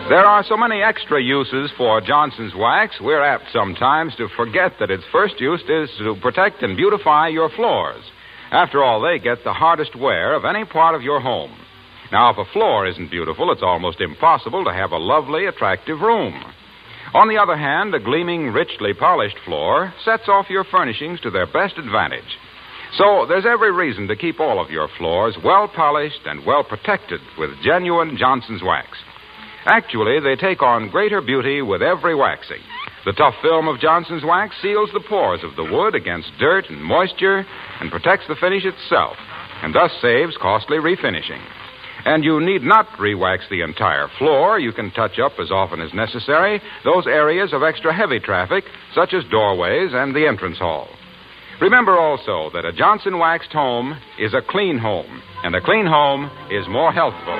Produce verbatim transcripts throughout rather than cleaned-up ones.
There are so many extra uses for Johnson's wax, we're apt sometimes to forget that its first use is to protect and beautify your floors. After all, they get the hardest wear of any part of your home. Now, if a floor isn't beautiful, it's almost impossible to have a lovely, attractive room. On the other hand, a gleaming, richly polished floor sets off your furnishings to their best advantage. So there's every reason to keep all of your floors well polished and well protected with genuine Johnson's wax. Actually, they take on greater beauty with every waxing. The tough film of Johnson's wax seals the pores of the wood against dirt and moisture and protects the finish itself, and thus saves costly refinishing. And you need not re-wax the entire floor. You can touch up as often as necessary those areas of extra heavy traffic, such as doorways and the entrance hall. Remember also that a Johnson waxed home is a clean home, and a clean home is more healthful.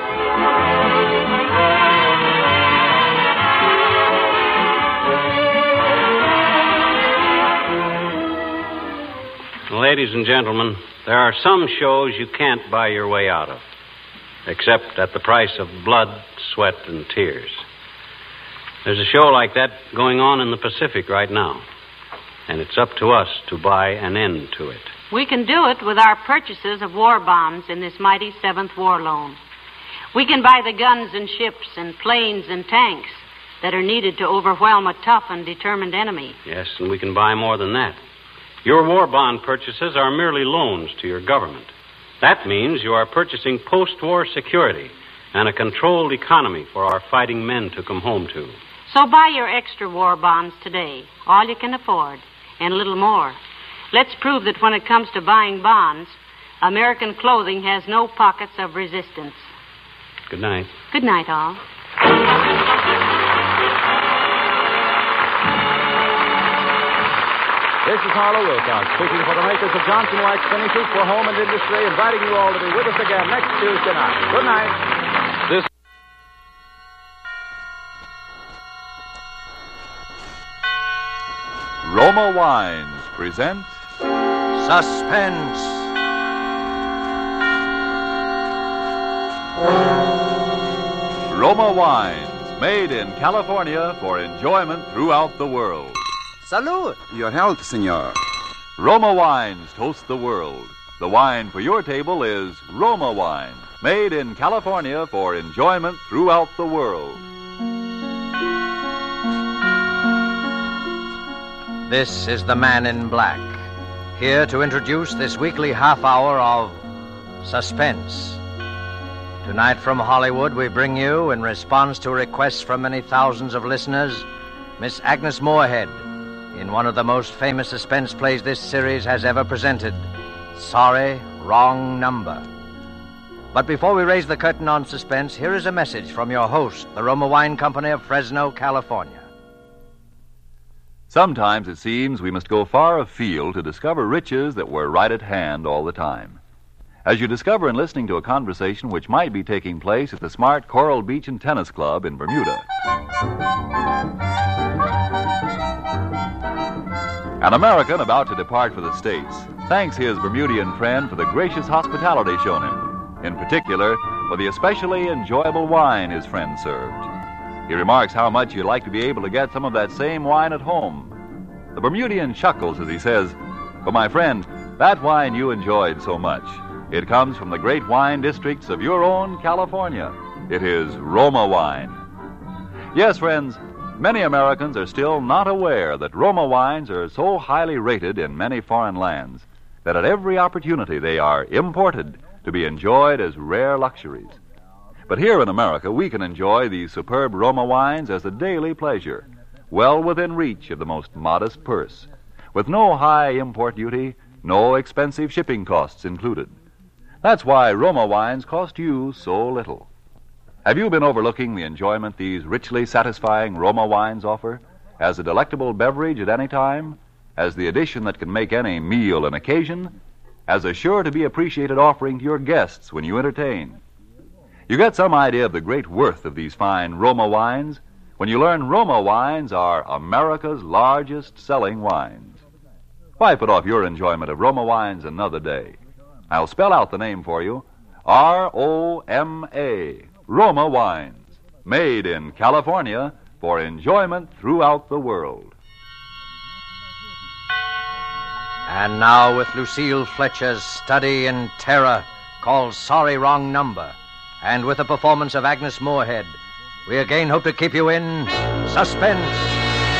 Ladies and gentlemen, there are some shows you can't buy your way out of, except at the price of blood, sweat, and tears. There's a show like that going on in the Pacific right now, and it's up to us to buy an end to it. We can do it with our purchases of war bonds in this mighty Seventh War Loan. We can buy the guns and ships and planes and tanks that are needed to overwhelm a tough and determined enemy. Yes, and we can buy more than that. Your war bond purchases are merely loans to your government. That means you are purchasing post-war security and a controlled economy for our fighting men to come home to. So buy your extra war bonds today, all you can afford, and a little more. Let's prove that when it comes to buying bonds, American clothing has no pockets of resistance. Good night. Good night, all. This is Harlow Wilcox, speaking for the makers of Johnson Wax Finishes for Home and Industry, inviting you all to be with us again next Tuesday night. Good night. This Roma Wines present Suspense. Roma Wines, made in California for enjoyment throughout the world. Salud. Your health, senor. Roma Wines toast the world. The wine for your table is Roma Wine, made in California for enjoyment throughout the world. This is the Man in Black, here to introduce this weekly half hour of Suspense. Tonight from Hollywood, we bring you, in response to requests from many thousands of listeners, Miss Agnes Moorehead, in one of the most famous suspense plays this series has ever presented, Sorry, Wrong Number. But before we raise the curtain on suspense, here is a message from your host, the Roma Wine Company of Fresno, California. Sometimes it seems we must go far afield to discover riches that were right at hand all the time. As you discover in listening to a conversation which might be taking place at the smart Coral Beach and Tennis Club in Bermuda. An American about to depart for the States thanks his Bermudian friend for the gracious hospitality shown him, in particular for the especially enjoyable wine his friend served. He remarks how much he'd like to be able to get some of that same wine at home. The Bermudian chuckles as he says, "But my friend, that wine you enjoyed so much, it comes from the great wine districts of your own California. It is Roma wine." Yes, friends, many Americans are still not aware that Roma wines are so highly rated in many foreign lands that at every opportunity they are imported to be enjoyed as rare luxuries. But here in America, we can enjoy these superb Roma wines as a daily pleasure, well within reach of the most modest purse, with no high import duty, no expensive shipping costs included. That's why Roma wines cost you so little. Have you been overlooking the enjoyment these richly satisfying Roma wines offer as a delectable beverage at any time, as the addition that can make any meal an occasion, as a sure-to-be-appreciated offering to your guests when you entertain? You get some idea of the great worth of these fine Roma wines when you learn Roma wines are America's largest-selling wines. Why put off your enjoyment of Roma wines another day? I'll spell out the name for you. R O M A, Roma Wines, Made in California for enjoyment throughout the world. And now, with Lucille Fletcher's study in terror called Sorry Wrong Number, and with the performance of Agnes Moorehead, we again hope to keep you in suspense.